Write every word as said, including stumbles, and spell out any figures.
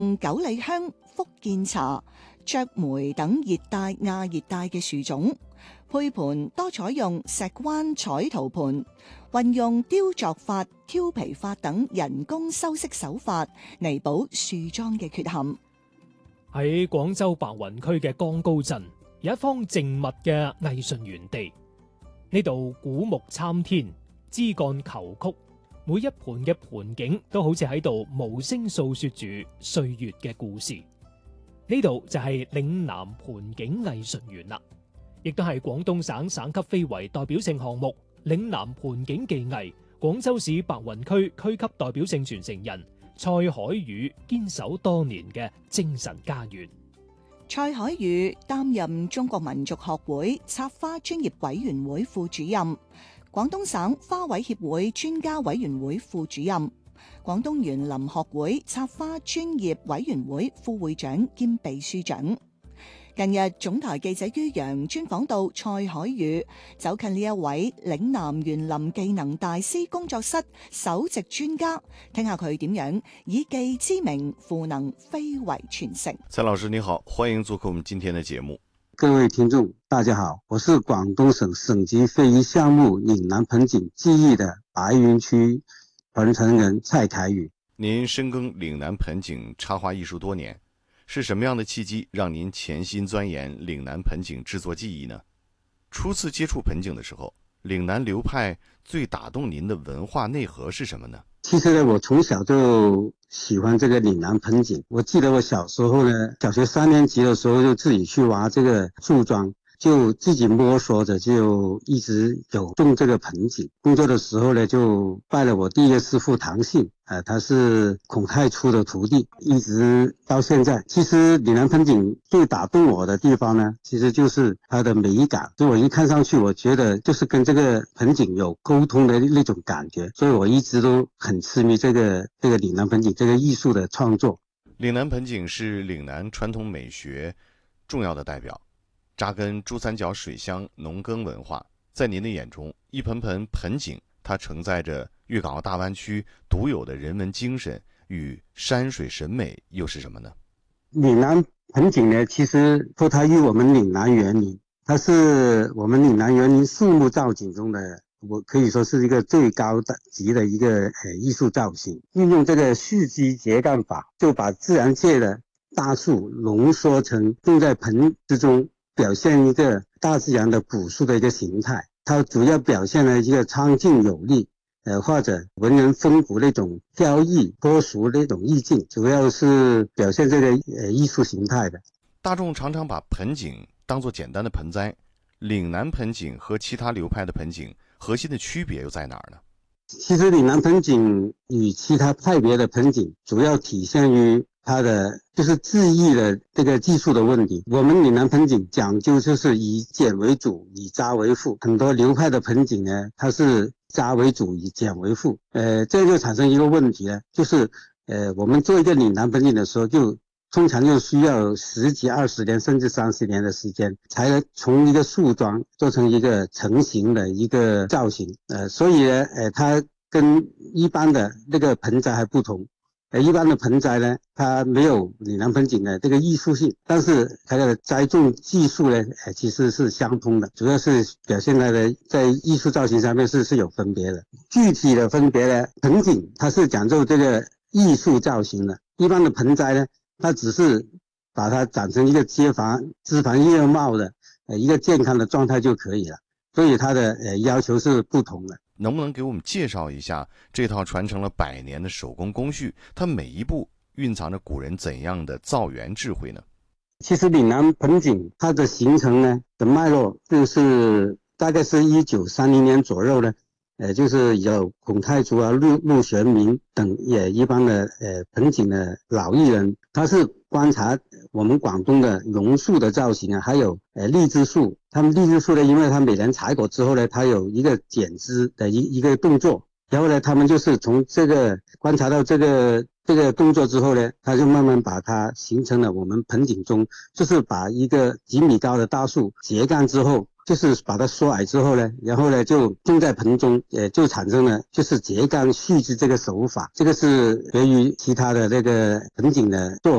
九里香、福建茶、雀梅等熱帶、亞熱帶嘅樹種，配盤多採用石灣彩陶盤，運用雕琢法、挑皮法等人工修飾手法，彌補樹樁嘅缺陷。 喺廣州白雲區嘅江高鎮，有一方靜謐嘅藝術園地，呢度古木參天，枝幹虬曲，每一盤嘅盤景都好似喺度無聲訴說住歲月嘅故事。呢度就係嶺南盆景藝術園啦，亦都係廣東省省級非遺代表性項目嶺南盆景技藝廣州市白雲區區級代表性傳承人蔡海宇堅守多年嘅精神家園。 蔡海宇擔任中國民族學會插花專業委員會副主任、廣東省花卉協會專家委員會副主任、廣東園林學會插花專業委員會副會長兼秘書長。近日總台記者于洋專訪到蔡海宇，走近呢一位嶺南園林技能大師工作室首席專家，聽下佢點樣以技之名賦能非遺傳承。 蔡老師你好，歡迎做客我們今天的節目。 各位聽眾大家好，我是廣東省省級非遺項目嶺南盆景技藝的白雲區傳承人蔡凱宇。 您深耕嶺南盆景插花藝術多年，是什麼樣的契機讓您潛心鑽研嶺南盆景製作技藝呢？初次接觸盆景的時候，嶺南流派最打動您的文化內核是什麼呢？ 其實呢，我從小就喜歡這個嶺南盆景。我記得我小時候呢，小學三年級的時候就自己去挖這個樹樁，就自己摸索着就一直有種這個盆景。工作的時候呢，就拜了我第一個師傅唐信，呃，他是孔太初的徒弟，一直到現在。其實嶺南盆景最打動我的地方呢，其實就是它的美感。就我一看上去，我覺得就是跟這個盆景有溝通的那種感覺，所以我一直都很痴迷這個這個嶺南盆景這個藝術的創作。 嶺南盆景是嶺南傳統美學重要的代表，扎根珠三角水鄉農耕文化。在您的眼中，一盆盆盆景它承載着粵港澳大灣區獨有的人文精神與山水審美又是什麼呢？ 嶺南盆景呢，其實脫胎於我們嶺南園林，它是我們嶺南園林樹木造景中的，我可以說是一個最高級的一個呃藝術造型。運用這個蓄積結幹法，就把自然界的大樹濃縮成種在盆之中，表現一個大自然的樸素的一個形態。它主要表現了一個蒼勁有力，呃，或者文人風骨那種飄逸脫俗那種意境，主要是表現這個呃藝術形態的。 大眾常常把盆景當作簡單的盆栽，嶺南盆景和其他流派的盆景核心的區別又在哪兒呢？ 其實嶺南盆景與其他派別的盆景主要體現於它的就是製藝的這個技術的問題。我們嶺南盆景講究就是以簡為主，以扎為輔。很多流派的盆景呢，它是扎為主，以簡為輔。呃，這就產生一個問題呢，就是呃，我們做一個嶺南盆景的時候，就通常就需要十幾、二十年甚至三十年的時間，才能從一個樹樁做成一個成型的一個造型。呃，所以呢，呃，它跟一般的那個盆栽還不同。呃，一般的盆栽呢，它沒有嶺南盆景的這個藝術性，但是它的栽種技術呢，呃，其實是相通的，主要是表現它的在藝術造型上面是是有分別的。具體的分別呢，盆景它是講究這個藝術造型的，一般的盆栽呢，它只是把它長成一個枝繁枝繁葉茂的呃一個健康的狀態就可以了，所以它的呃要求是不同的。 能不能給我們介紹一下這套傳承了百年的手工工序，它每一步蘊藏着古人怎樣的造園智慧呢？ 其實嶺南盆景它的形成呢的脈絡，就是大概是一九三零年左右呢，呃，就是有孔太初啊、陸陸玄明等也一般的呃盆景的老藝人，他是觀察我們廣東的榕樹的造型啊，還有呃荔枝樹。他們荔枝樹呢，因為他每年採果之後呢，它有一個剪枝的一一個動作，然後呢，他們就是從這個觀察到這個這個動作之後呢，他就慢慢把它形成了我們盆景中，就是把一個幾米高的大樹截幹之後， 就是把它缩矮之后呢，然后呢就种在盆中，也就产生了就是秸秆蓄枝这个手法，这个是别于其他的那个盆景的做